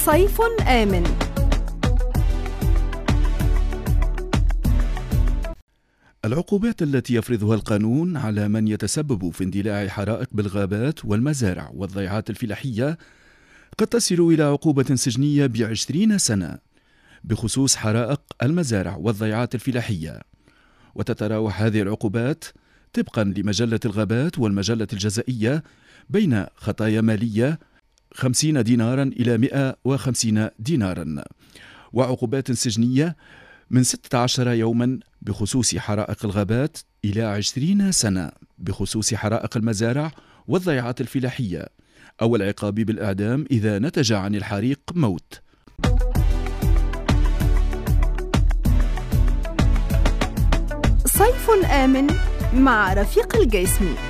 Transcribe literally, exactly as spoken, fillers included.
صيف آمن. العقوبات التي يفرضها القانون على من يتسبب في اندلاع حرائق بالغابات والمزارع والضيعات الفلاحية قد تصل إلى عقوبة سجنية بعشرين سنة بخصوص حرائق المزارع والضيعات الفلاحية، وتتراوح هذه العقوبات طبقا لمجلة الغابات والمجلة الجزائية بين خطايا مالية خمسين دينارا إلى مئة وخمسين دينارا، وعقوبات سجنية من ستة عشر يوما بخصوص حرائق الغابات إلى عشرين سنة بخصوص حرائق المزارع والضيعات الفلاحية، أو العقاب بالإعدام إذا نتج عن الحريق موت. صيف آمن مع رفيق الجسمي.